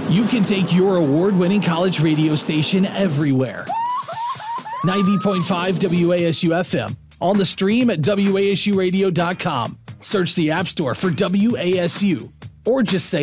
You can take your award-winning college radio station everywhere. 90.5 WASU FM. On the stream at WASUradio.com. Search the App Store for WASU or just say